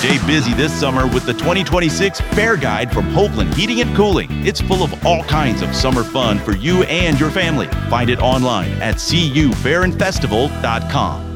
Stay busy this summer with the 2026 Fair Guide from Hoagland Heating and Cooling. It's full of all kinds of summer fun for you and your family. Find it online at cufairandfestival.com.